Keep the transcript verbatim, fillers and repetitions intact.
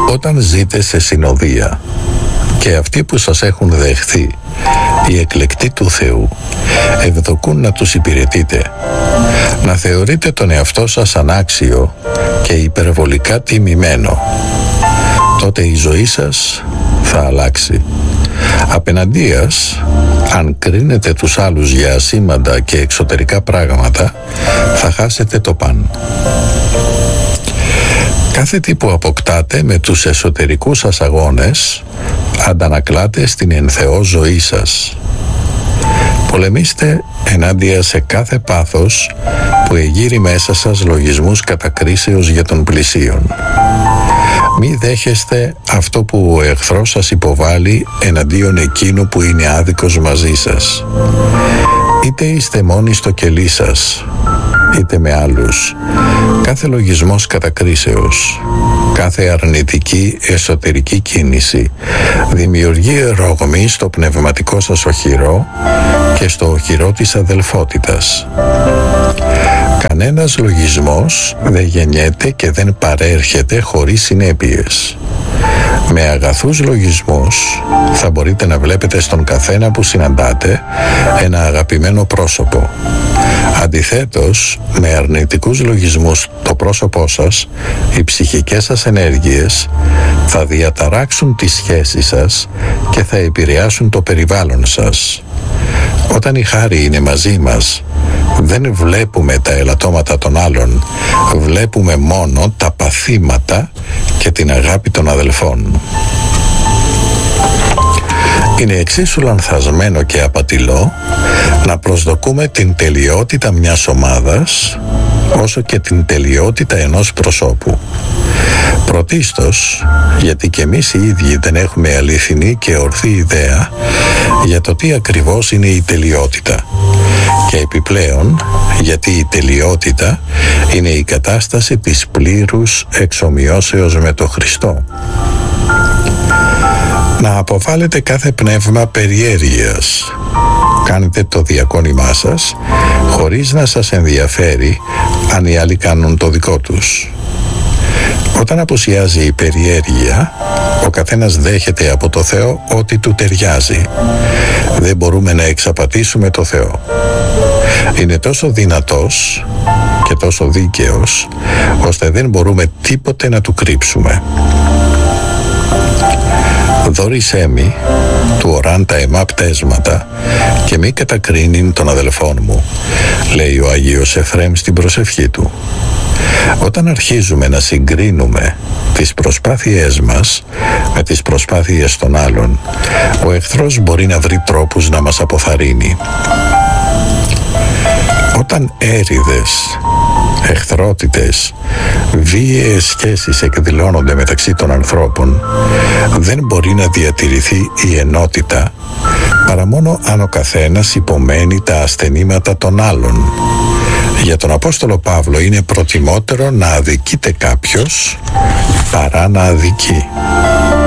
Όταν ζείτε σε συνοδεία και αυτοί που σας έχουν δεχθεί, οι εκλεκτοί του Θεού, ευδοκούν να τους υπηρετείτε, να θεωρείτε τον εαυτό σας ανάξιο και υπερβολικά τιμημένο, τότε η ζωή σας θα αλλάξει. Απέναντίας, αν κρίνετε τους άλλους για ασήμαντα και εξωτερικά πράγματα, θα χάσετε το παν. Κάθε τι που αποκτάτε με τους εσωτερικούς σας αγώνες, αντανακλάτε στην εν Θεώ ζωή σας. Πολεμήστε ενάντια σε κάθε πάθος που εγείρει μέσα σας λογισμούς κατακρίσεως για τον πλησίον. Μη δέχεστε αυτό που ο εχθρός σας υποβάλλει εναντίον εκείνου που είναι άδικος μαζί σας. Είτε είστε μόνοι στο κελί σας, είτε με άλλους, κάθε λογισμός κατακρίσεως, κάθε αρνητική εσωτερική κίνηση δημιουργεί ρογμή στο πνευματικό σας οχυρό και στο οχυρό της αδελφότητας. Κανένας λογισμός δεν γεννιέται και δεν παρέρχεται χωρίς συνέπειες. Με αγαθούς λογισμούς θα μπορείτε να βλέπετε στον καθένα που συναντάτε ένα αγαπημένο πρόσωπο. Αντιθέτως, με αρνητικούς λογισμούς το πρόσωπό σας, οι ψυχικές σας ενέργειες θα διαταράξουν τις σχέσεις σας και θα επηρεάσουν το περιβάλλον σας. Όταν η χάρη είναι μαζί μας, δεν βλέπουμε τα ελαττώματα των άλλων, βλέπουμε μόνο τα παθήματα και την αγάπη των αδελφών. Είναι εξίσου λανθασμένο και απατηλό να προσδοκούμε την τελειότητα μιας ομάδας όσο και την τελειότητα ενός προσώπου. Πρωτίστως, γιατί και εμείς οι ίδιοι δεν έχουμε αληθινή και ορθή ιδέα για το τι ακριβώς είναι η τελειότητα. Και επιπλέον, γιατί η τελειότητα είναι η κατάσταση της πλήρους εξομοιώσεως με το Χριστό. Να αποβάλλετε κάθε πνεύμα περιέργειας. Κάνετε το διακόνημά σας χωρίς να σας ενδιαφέρει αν οι άλλοι κάνουν το δικό τους. Όταν απουσιάζει η περιέργεια, ο καθένας δέχεται από το Θεό ό,τι του ταιριάζει. Δεν μπορούμε να εξαπατήσουμε το Θεό. Είναι τόσο δυνατός και τόσο δίκαιος, ώστε δεν μπορούμε τίποτε να του κρύψουμε. Δώρησέ μη, του οράν τα εμά πτέσματα και μη κατακρίνειν των αδελφών μου, λέει ο Αγίος Εφραίμ στην προσευχή του. Όταν αρχίζουμε να συγκρίνουμε τις προσπάθειές μας με τις προσπάθειες των άλλων, ο εχθρός μπορεί να βρει τρόπους να μας αποθαρρύνει. Όταν έρηδες, εχθρότητες, βίαιες σχέσεις εκδηλώνονται μεταξύ των ανθρώπων, δεν μπορεί να διατηρηθεί η ενότητα παρά μόνο αν ο καθένας υπομένει τα ασθενήματα των άλλων. Για τον Απόστολο Παύλο είναι προτιμότερο να αδικείται κάποιος παρά να αδικεί.